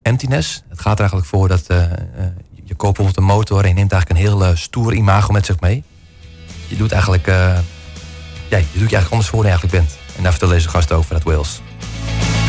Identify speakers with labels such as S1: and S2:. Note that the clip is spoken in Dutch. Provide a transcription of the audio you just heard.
S1: emptiness. Het gaat er eigenlijk voor dat je koopt bijvoorbeeld een motor en je neemt eigenlijk een heel stoer imago met zich mee. Je doet eigenlijk, je doet je eigenlijk anders voor dan je eigenlijk bent. En daar vertelt deze gast over uit Wales.